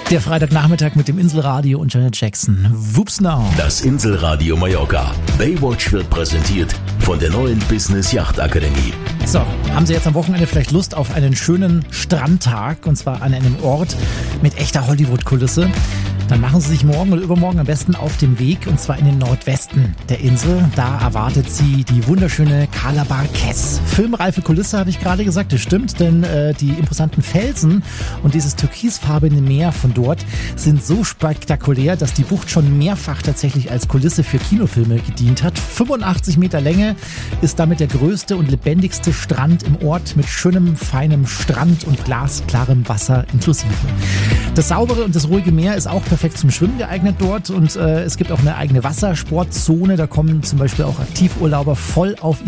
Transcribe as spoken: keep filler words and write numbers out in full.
Der Freitagnachmittag mit dem Inselradio und Janet Jackson. Whoops now. Das Inselradio Mallorca. Baywatch wird präsentiert von der neuen Business Yacht Akademie. So, haben Sie jetzt am Wochenende vielleicht Lust auf einen schönen Strandtag, und zwar an einem Ort mit echter Hollywood-Kulisse? Dann machen Sie sich morgen oder übermorgen am besten auf den Weg, und zwar in den Nordwesten der Insel. Da erwartet Sie die wunderschöne Cala Barquez. Filmreife Kulisse, habe ich gerade gesagt, das stimmt, denn äh, die imposanten Felsen und dieses türkisfarbene Meer von dort sind so spektakulär, dass die Bucht schon mehrfach tatsächlich als Kulisse für Kinofilme gedient hat. fünfundachtzig Meter Länge, ist damit der größte und lebendigste Strand im Ort mit schönem, feinem Strand und glasklarem Wasser inklusive. Das saubere und das ruhige Meer ist auch perfekt zum Schwimmen geeignet dort, und äh, es gibt auch eine eigene Wassersportzone. Da kommen zum Beispiel auch Aktivurlauber voll auf